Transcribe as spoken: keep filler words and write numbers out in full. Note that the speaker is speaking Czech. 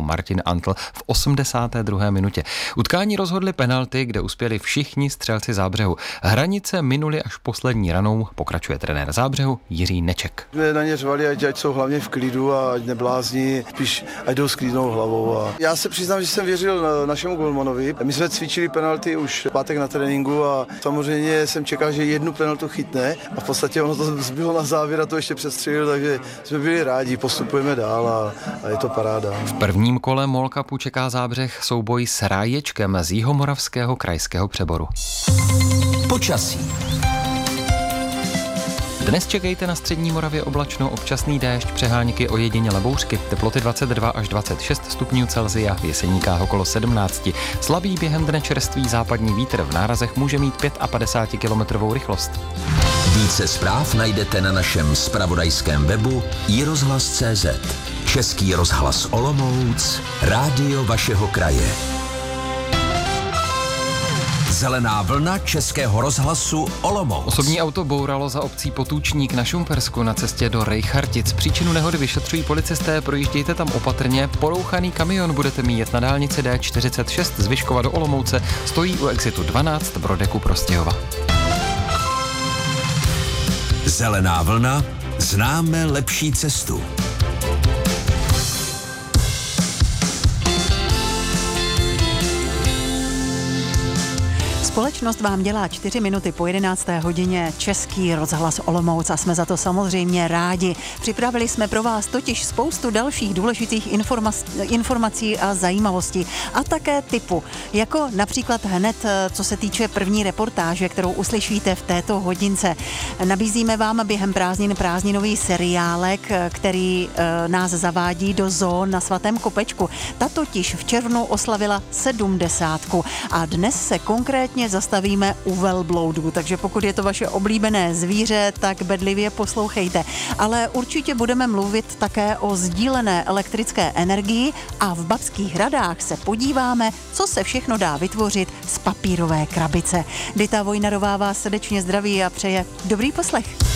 Martin Antl v osmdesáté druhé minutě. Utkání rozhodly penalty, kde uspěli všichni střelci Zábřehu. Hranice minuli až poslední ranou, pokračuje trenér Zábřehu Jiří Neček. Jsme na ně řvali, ať, ať jsou hlavně v klidu a ať neblázní, spíš ať jdou s klidnou hlavou. A já se přiznám, že jsem věřil našemu golmanovi. My jsme cvičili penalty už v pátek na tréninku a samozřejmě jsem čekal, že jednu penaltu chytne a v podstatě ono to zbylo na závěr a to ještě přestřelil, takže jsme byli rádi, postupujeme dál a, a je to paráda. V prvním kole Mall Cupu čeká Zábřeh souboj s Ráječkem z Jihomoravského krajského přeboru. Počasí. Dnes čekejte na střední Moravě oblačno, občasný déšť, přehánky, ojedinělé bouřky, teploty dvacet dva až dvacet šest stupňů Celsia, v Jeseníkách okolo sedmnáct. Slabý během dne čerstvý západní vítr, v nárazech může mít padesát pět kilometrů rychlost. Více zpráv najdete na našem zpravodajském webu i rozhlas tečka cé zet. Český rozhlas Olomouc, rádio vašeho kraje. Zelená vlna Českého rozhlasu Olomouc. Osobní auto bouralo za obcí Potůčník na Šumpersku na cestě do Rejchartic. Příčinu nehody vyšetřují policisté, projíždějte tam opatrně. Porouchaný kamion budete mít na dálnici D čtyřicet šest z Vyškova do Olomouce. Stojí u exitu dvanáct Brodeku Prostějova. Zelená vlna, známe lepší cestu. Společnost vám dělá čtyři minuty po jedenácté hodině, Český rozhlas Olomouc a jsme za to samozřejmě rádi. Připravili jsme pro vás totiž spoustu dalších důležitých informac- informací a zajímavostí a také typu, jako například hned, co se týče první reportáže, kterou uslyšíte v této hodince. Nabízíme vám během prázdnin prázdninový seriálek, který e, nás zavádí do zón na Svatém Kopečku. Ta totiž v červnu oslavila sedmdesátku a dnes se konkrétně zastavíme u velbloudů, takže pokud je to vaše oblíbené zvíře, tak bedlivě poslouchejte. Ale určitě budeme mluvit také o sdílené elektrické energii a v Babských Hradách se podíváme, co se všechno dá vytvořit z papírové krabice. Dita Vojnarová vás srdečně zdraví a přeje dobrý poslech.